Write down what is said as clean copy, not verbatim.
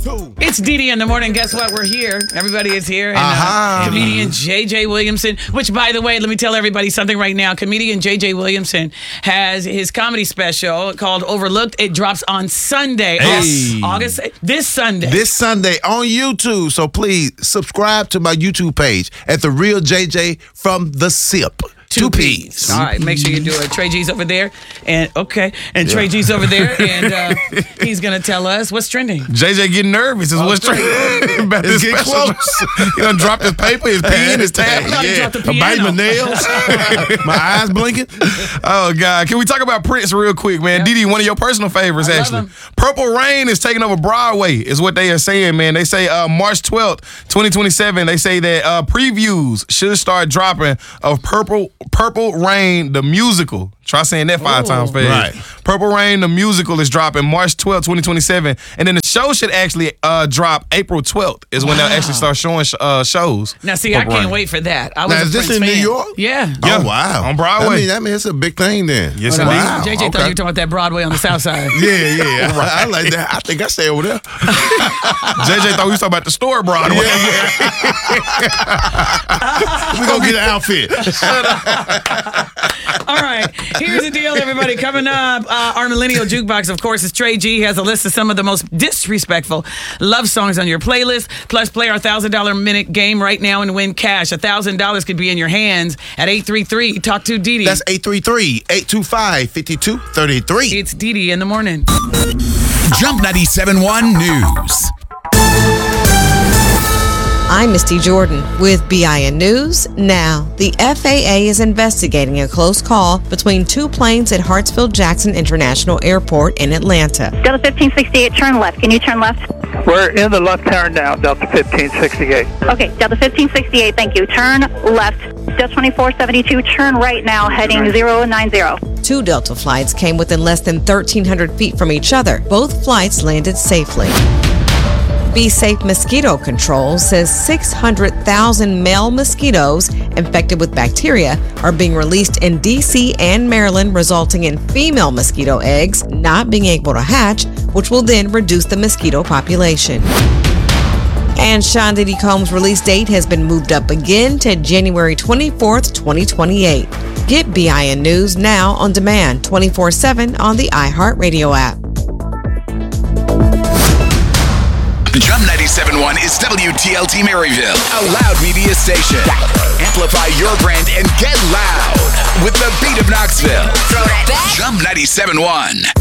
It's Didi in the morning. Guess what? We're here. Everybody is here. And comedian JJ Williamson, which, by the way, let me tell everybody something right now. Comedian JJ Williamson has his comedy special called Overlooked. It drops on Sunday, this Sunday. This Sunday on YouTube. So please subscribe to my YouTube page at The Real JJ from The Sip. 2 P's. All right, make sure you do it. Trey G's over there. Trey G's over there, and he's going to tell us what's trending. JJ getting nervous is what's trending. About this getting special. He done dropped his paper, his pen, his tab. I'm biting my nails. My eyes blinking. Oh, God. Can we talk about Prince real quick, man? Yep. Didi, one of your personal favorites, I love actually. him. Purple Rain is taking over Broadway, is what they are saying, man. They say March 12th, 2027, they say that previews should start dropping of Purple Rain, the musical. Try saying that 5 times fast. Right. Purple Rain, the musical, is dropping March 12th, 2027. And then the show should actually drop April 12th is when they'll actually start showing shows. Now, see, I can't wait for that. I was Now, is this in New York? Yeah. Oh, wow. On Broadway. That means it's a big thing then. Yes, Wow. indeed. JJ thought you were talking about that Broadway on the south side. Yeah. I like that. I think I stay over there. JJ thought we was talking about the store Broadway. We gonna get an outfit. All right, here's the deal, everybody. Coming up, our Millennial Jukebox, of course, is Trey G. He has a list of some of the most disrespectful love songs on your playlist. Plus, play our $1,000 minute game right now and win cash. $1,000 could be in your hands at 833. Talk to Didi. That's 833-825-5233. It's Didi in the morning. Jump 97.1 News. I'm Misty Jordan with BIN News. Now, the FAA is investigating a close call between 2 planes at Hartsfield-Jackson International Airport in Atlanta. Delta 1568, turn left. Can you turn left? We're in the left turn now, Delta 1568. Okay, Delta 1568, thank you. Turn left. Delta 2472, turn right now, heading 090. 2 Delta flights came within less than 1,300 feet from each other. Both flights landed safely. Be Safe Mosquito Control says 600,000 male mosquitoes infected with bacteria are being released in D.C. and Maryland, resulting in female mosquito eggs not being able to hatch, which will then reduce the mosquito population. And Sean Diddy Combs' release date has been moved up again to January 24th, 2028. Get BIN News now on demand 24/7 on the iHeartRadio app. Jump 97.1 is WTLT Maryville, a loud media station. Amplify your brand and get loud with the beat of Knoxville. Jump 97.1.